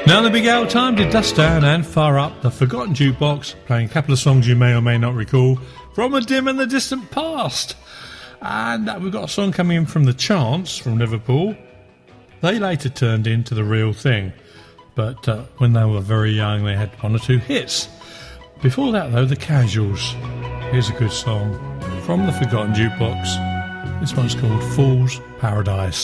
Now the big old time to dust down and fire up the Forgotten Jukebox, playing a couple of songs you may or may not recall from a dim and the distant past. And we've got a song coming in from The Chance from Liverpool. They later turned into The Real Thing, but when they were very young they had one or two hits. Before that though, The Casuals. Here's a good song from the Forgotten Jukebox. This one's called Fool's Paradise.